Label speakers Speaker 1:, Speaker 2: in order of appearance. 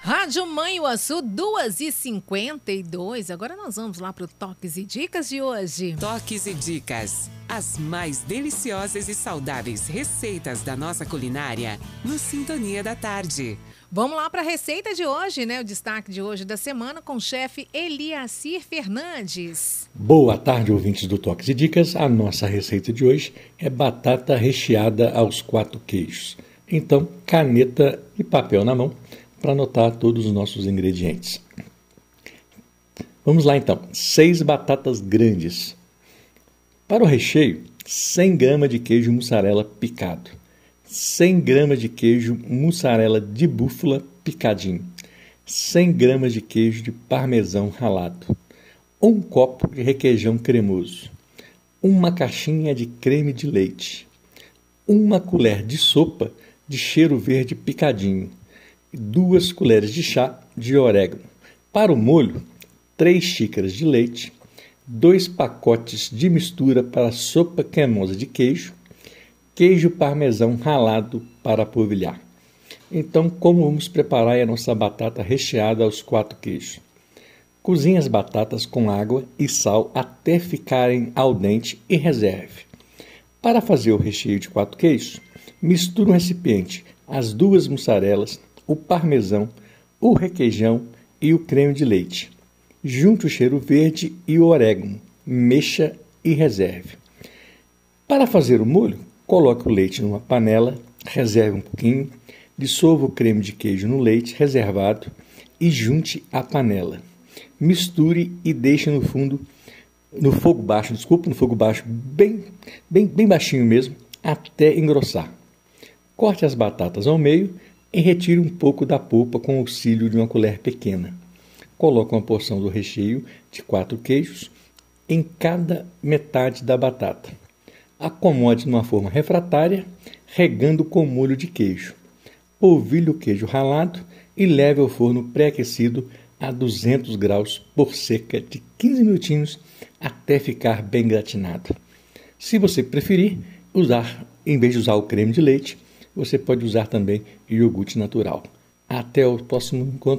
Speaker 1: Rádio Mãe Uaçu, 2h52. Agora nós vamos lá para o Toques e Dicas de hoje.
Speaker 2: Toques e Dicas. As mais deliciosas e saudáveis receitas da nossa culinária no Sintonia da Tarde.
Speaker 1: Vamos lá para a receita de hoje, né? O destaque de hoje da semana com o chefe Eliacir Fernandes.
Speaker 3: Boa tarde, ouvintes do Toques e Dicas. A nossa receita de hoje é batata recheada aos 4 queijos. Então, caneta e papel na mão para anotar todos os nossos ingredientes. Vamos lá então, 6 batatas grandes. Para o recheio, 100 gramas de queijo mussarela picado, 100 gramas de queijo mussarela de búfala picadinho, 100 gramas de queijo de parmesão ralado, 1 copo de requeijão cremoso, 1 caixinha de creme de leite, 1 colher de sopa de cheiro verde picadinho, 2 colheres de chá de orégano. Para o molho, 3 xícaras de leite, 2 pacotes de mistura para sopa cremosa de queijo, queijo parmesão ralado para polvilhar. Então, como vamos preparar a nossa batata recheada aos 4 queijos? Cozinhe as batatas com água e sal até ficarem al dente e reserve. Para fazer o recheio de 4 queijos, misture no recipiente as 2 mussarelas, o parmesão, o requeijão e o creme de leite. Junte o cheiro verde e o orégano, mexa e reserve. Para fazer o molho, coloque o leite numa panela, reserve um pouquinho, dissolva o creme de queijo no leite reservado e junte a panela. Misture e deixe no fogo baixo, bem baixinho mesmo, até engrossar. Corte as batatas ao meio e retire um pouco da polpa com o auxílio de uma colher pequena. Coloque uma porção do recheio de 4 queijos em cada metade da batata. Acomode numa forma refratária, regando com molho de queijo. Polvilhe o queijo ralado e leve ao forno pré-aquecido a 200 graus por cerca de 15 minutinhos até ficar bem gratinado. Se você preferir, em vez de usar o creme de leite, você pode usar também iogurte natural. Até o próximo encontro.